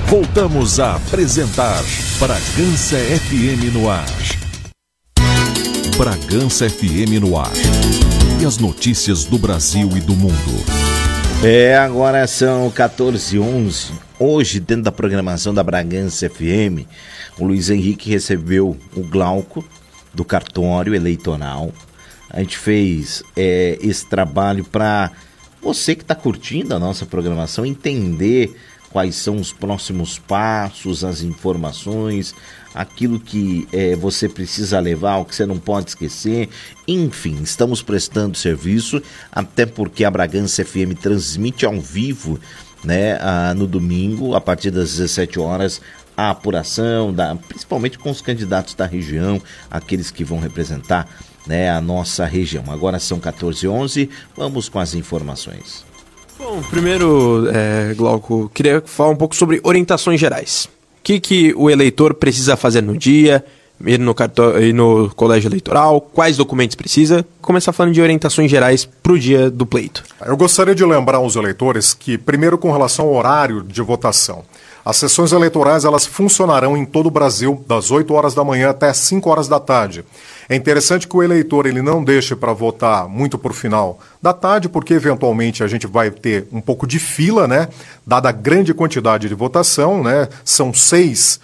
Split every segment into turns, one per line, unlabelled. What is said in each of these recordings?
Voltamos a apresentar Bragança FM no ar. Bragança FM no ar. E as notícias do Brasil e do mundo.
Agora são 14h11. Hoje, dentro da programação da Bragança FM, o Luiz Henrique recebeu o Glauco do cartório eleitoral. A gente fez esse trabalho para você que está curtindo a nossa programação entender quais são os próximos passos, as informações, aquilo que você precisa levar, o que você não pode esquecer. Enfim, estamos prestando serviço, até porque a Bragança FM transmite ao vivo, né, no domingo, a partir das 17 horas, a apuração, principalmente com os candidatos da região, aqueles que vão representar, né, a nossa região. Agora são 14h11, vamos com as informações.
Bom, primeiro, Glauco, queria falar um pouco sobre orientações gerais. O que o eleitor precisa fazer no dia, ir no colégio eleitoral, quais documentos precisa? Começar falando de orientações gerais para o dia do pleito.
Eu gostaria de lembrar aos eleitores que, primeiro, com relação ao horário de votação, as sessões eleitorais elas funcionarão em todo o Brasil das 8 horas da manhã até 5 horas da tarde. É interessante que o eleitor ele não deixe para votar muito por final da tarde, porque eventualmente a gente vai ter um pouco de fila, né? Dada a grande quantidade de votação, né? São 6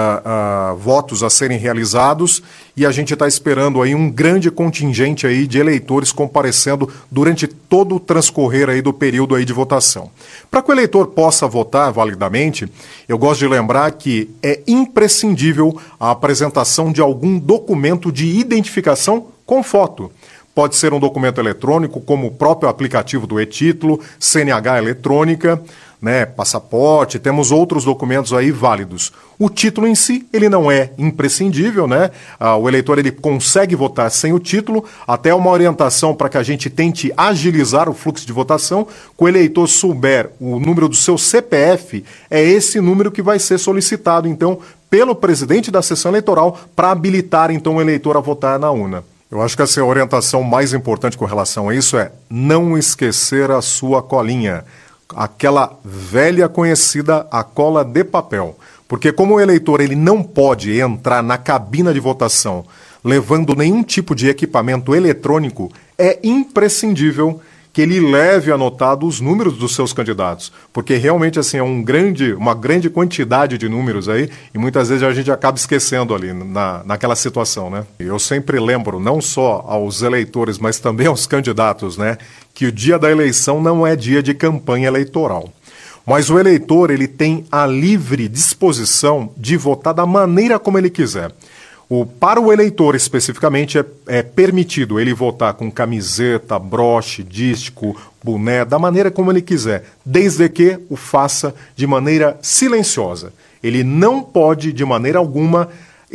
votos a serem realizados e a gente está esperando aí um grande contingente aí de eleitores comparecendo durante todo o transcorrer aí do período aí de votação. Para que o eleitor possa votar validamente, eu gosto de lembrar que é imprescindível a apresentação de algum documento de identificação com foto. Pode ser um documento eletrônico, como o próprio aplicativo do e-título, CNH eletrônica, né, passaporte, temos outros documentos aí válidos. O título em si, ele não é imprescindível, né? O eleitor ele consegue votar sem o título, até uma orientação para que a gente tente agilizar o fluxo de votação. Que o eleitor souber o número do seu CPF, é esse número que vai ser solicitado, então, pelo presidente da sessão eleitoral para habilitar, então, o eleitor a votar na urna. Eu acho que essa orientação mais importante com relação a isso é não esquecer a sua colinha. Aquela velha conhecida, a cola de papel. Porque como o eleitor ele não pode entrar na cabina de votação levando nenhum tipo de equipamento eletrônico, é imprescindível que ele leve anotado os números dos seus candidatos. Porque realmente assim, é uma grande quantidade de números aí e muitas vezes a gente acaba esquecendo ali naquela situação, né? Eu sempre lembro, não só aos eleitores, mas também aos candidatos, né, que o dia da eleição não é dia de campanha eleitoral. Mas o eleitor ele tem a livre disposição de votar da maneira como ele quiser. Para o eleitor, especificamente, é permitido ele votar com camiseta, broche, dístico, boné, da maneira como ele quiser, desde que o faça de maneira silenciosa. Ele não pode, de maneira alguma,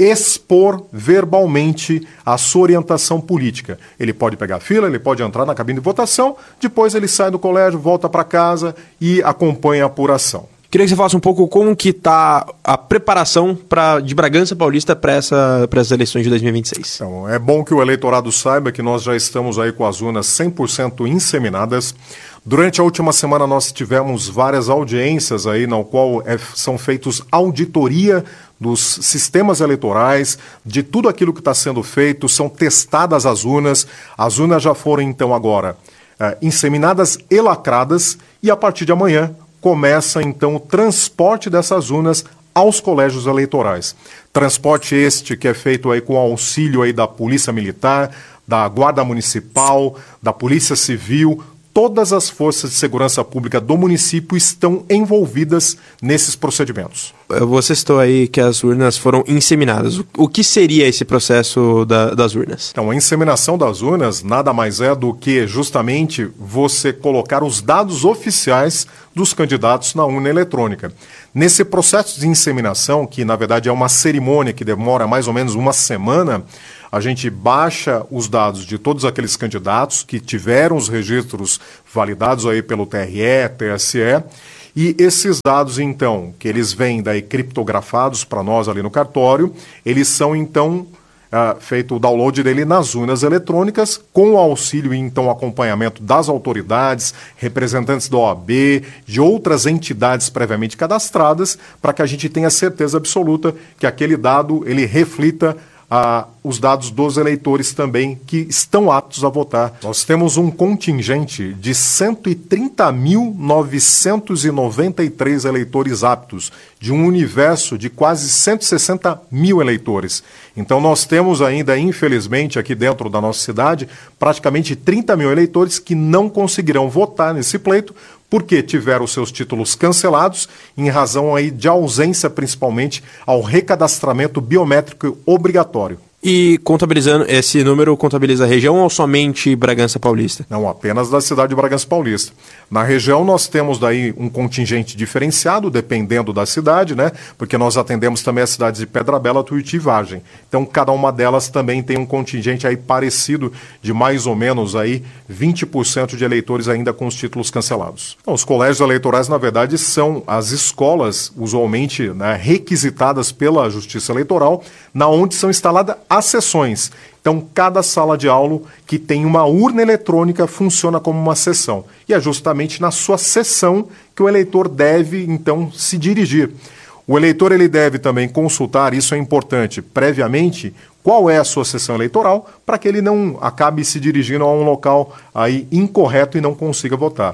expor verbalmente a sua orientação política. Ele pode pegar a fila, ele pode entrar na cabine de votação, depois ele sai do colégio, volta para casa e acompanha a apuração.
Queria que você falasse um pouco como que está a preparação de Bragança Paulista para essas eleições de 2026.
Então, é bom que o eleitorado saiba que nós já estamos aí com as urnas 100% inseminadas. Durante a última semana nós tivemos várias audiências aí, na qual são feitos auditoria dos sistemas eleitorais, de tudo aquilo que está sendo feito, são testadas as urnas já foram então agora inseminadas e lacradas, e a partir de amanhã começa então o transporte dessas urnas aos colégios eleitorais. Transporte este que é feito aí com auxílio aí da Polícia Militar, da Guarda Municipal, da Polícia Civil. Todas as forças de segurança pública do município estão envolvidas nesses procedimentos.
Você citou aí que as urnas foram inseminadas. O que seria esse processo das urnas?
Então, a inseminação das urnas nada mais é do que justamente você colocar os dados oficiais dos candidatos na urna eletrônica. Nesse processo de inseminação, que na verdade é uma cerimônia que demora mais ou menos uma semana, a gente baixa os dados de todos aqueles candidatos que tiveram os registros validados aí pelo TRE, TSE, e esses dados, então, que eles vêm daí criptografados para nós ali no cartório, eles são, então, feito o download dele nas urnas eletrônicas, com o auxílio e então acompanhamento das autoridades, representantes da OAB, de outras entidades previamente cadastradas, para que a gente tenha certeza absoluta que aquele dado ele reflita os dados dos eleitores também que estão aptos a votar. Nós temos um contingente de 130.993 eleitores aptos, de um universo de quase 160 mil eleitores. Então nós temos ainda, infelizmente, aqui dentro da nossa cidade, praticamente 30 mil eleitores que não conseguirão votar nesse pleito, porque tiveram seus títulos cancelados em razão aí de ausência, principalmente, ao recadastramento biométrico obrigatório.
E contabilizando, esse número contabiliza a região ou somente Bragança Paulista?
Não, apenas da cidade de Bragança Paulista. Na região nós temos daí um contingente diferenciado, dependendo da cidade, né? Porque nós atendemos também as cidades de Pedra Bela, Tuiuti e Vargem. Então cada uma delas também tem um contingente aí parecido de mais ou menos aí 20% de eleitores ainda com os títulos cancelados. Então, os colégios eleitorais, na verdade, são as escolas usualmente, né, requisitadas pela Justiça Eleitoral, na onde são instaladas as sessões. Então, cada sala de aula que tem uma urna eletrônica funciona como uma sessão. E é justamente na sua sessão que o eleitor deve, então, se dirigir. O eleitor ele deve também consultar, isso é importante, previamente, qual é a sua sessão eleitoral, para que ele não acabe se dirigindo a um local aí incorreto e não consiga votar.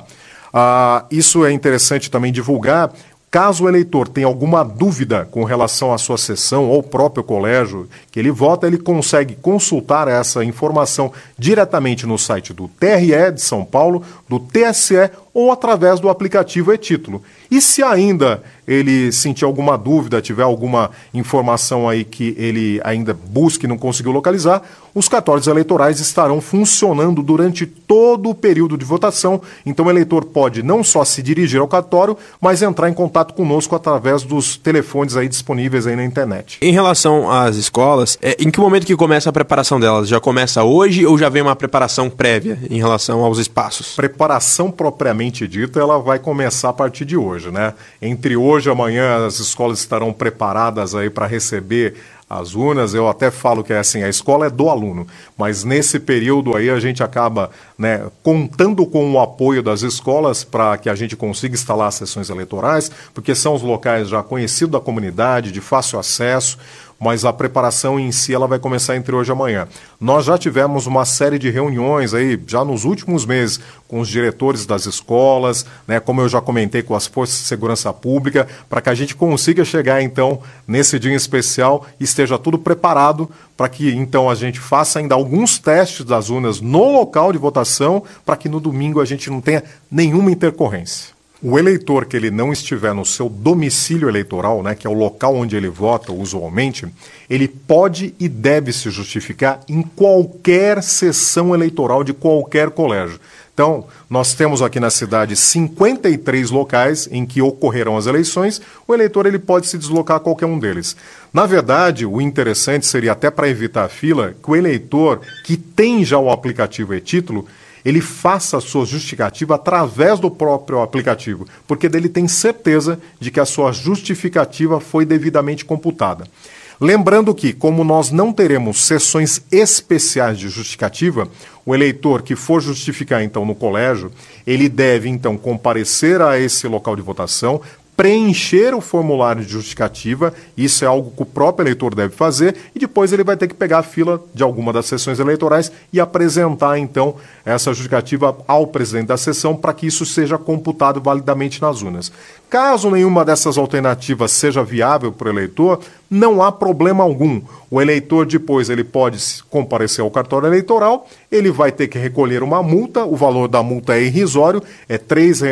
Isso é interessante também divulgar. Caso o eleitor tenha alguma dúvida com relação à sua sessão ou próprio colégio que ele vota, ele consegue consultar essa informação diretamente no site do TRE de São Paulo, do TSE ou através do aplicativo e-Título. E se ainda ele sentir alguma dúvida, tiver alguma informação aí que ele ainda busque e não conseguiu localizar, os cartórios eleitorais estarão funcionando durante todo o período de votação. Então o eleitor pode não só se dirigir ao cartório, mas entrar em contato conosco através dos telefones aí disponíveis aí na internet.
Em relação às escolas, em que momento que começa a preparação delas? Já começa hoje ou já vem uma preparação prévia em relação aos espaços?
Preparação propriamente dita, ela vai começar a partir de hoje, né? Entre hoje e amanhã as escolas estarão preparadas aí para receber as urnas. Eu até falo que assim, a escola é do aluno, mas nesse período aí a gente acaba, né, contando com o apoio das escolas para que a gente consiga instalar as sessões eleitorais, porque são os locais já conhecidos da comunidade, de fácil acesso, mas a preparação em si ela vai começar entre hoje e amanhã. Nós já tivemos uma série de reuniões aí, já nos últimos meses, com os diretores das escolas, né, como eu já comentei, com as forças de segurança pública, para que a gente consiga chegar, então, nesse dia em especial e esteja tudo preparado para que, então, a gente faça ainda alguns testes das urnas no local de votação, para que no domingo a gente não tenha nenhuma intercorrência. O eleitor que ele não estiver no seu domicílio eleitoral, né, que é o local onde ele vota usualmente, ele pode e deve se justificar em qualquer sessão eleitoral de qualquer colégio. Então, nós temos aqui na cidade 53 locais em que ocorrerão as eleições. O eleitor ele pode se deslocar a qualquer um deles. Na verdade, o interessante seria, até para evitar a fila, que o eleitor que tem já o aplicativo e-Título, ele faça a sua justificativa através do próprio aplicativo, porque dele tem certeza de que a sua justificativa foi devidamente computada. Lembrando que, como nós não teremos sessões especiais de justificativa, o eleitor que for justificar, então, no colégio, ele deve, então, comparecer a esse local de votação, preencher o formulário de justificativa, isso é algo que o próprio eleitor deve fazer, e depois ele vai ter que pegar a fila de alguma das sessões eleitorais e apresentar, então, essa justificativa ao presidente da sessão para que isso seja computado validamente nas urnas. Caso nenhuma dessas alternativas seja viável para o eleitor, não há problema algum. O eleitor depois ele pode comparecer ao cartório eleitoral, ele vai ter que recolher uma multa, o valor da multa é irrisório, é R$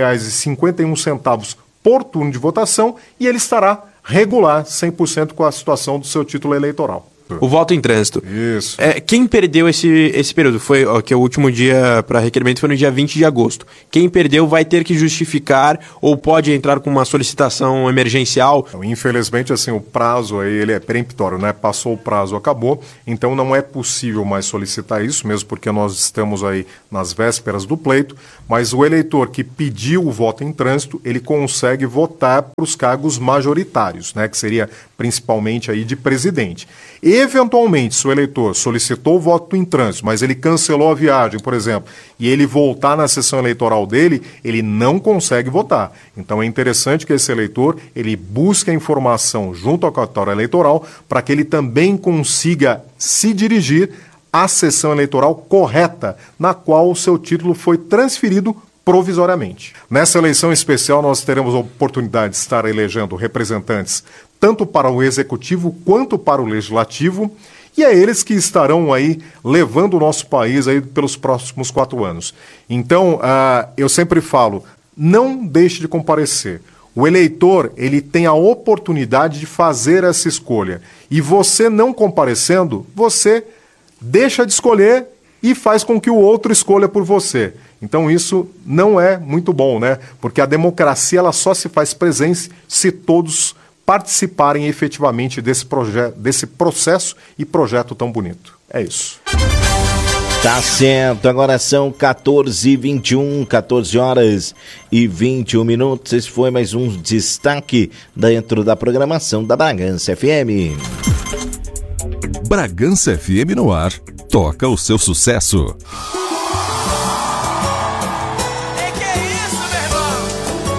3,51 por turno de votação, e ele estará regular 100% com a situação do seu título eleitoral.
O voto em trânsito.
Isso.
Quem perdeu esse período? Foi que o último dia para requerimento foi no dia 20 de agosto. Quem perdeu vai ter que justificar ou pode entrar com uma solicitação emergencial?
Então, infelizmente, assim, o prazo aí, ele é peremptório, né? Passou o prazo, acabou. Então não é possível mais solicitar isso, mesmo porque nós estamos aí nas vésperas do pleito. Mas o eleitor que pediu o voto em trânsito, ele consegue votar para os cargos majoritários, né? Que seria principalmente aí de presidente. Eventualmente, se o eleitor solicitou o voto em trânsito, mas ele cancelou a viagem, por exemplo, e ele voltar na sessão eleitoral dele, ele não consegue votar. Então é interessante que esse eleitor ele busque a informação junto ao cartório eleitoral para que ele também consiga se dirigir à sessão eleitoral correta, na qual o seu título foi transferido provisoriamente. Nessa eleição especial, nós teremos a oportunidade de estar elegendo representantes tanto para o Executivo quanto para o Legislativo, e é eles que estarão aí levando o nosso país aí pelos próximos 4 anos. Então, eu sempre falo, não deixe de comparecer. O eleitor, ele tem a oportunidade de fazer essa escolha. E você não comparecendo, você deixa de escolher e faz com que o outro escolha por você. Então isso não é muito bom, né? Porque a democracia ela só se faz presente se todos participarem efetivamente desse processo e projeto tão bonito. É isso.
Tá certo, agora são 14h21, 14 horas e 21 minutos. Esse foi mais um destaque dentro da programação da Bragança FM.
Bragança FM no ar, toca o seu sucesso.